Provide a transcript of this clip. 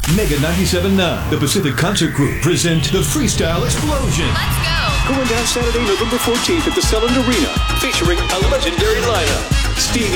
Mega 97.9, the Pacific Concert Group present the Freestyle Explosion. Let's go! Going down Saturday, November 14th at the Selland Arena, featuring a legendary lineup. Stevie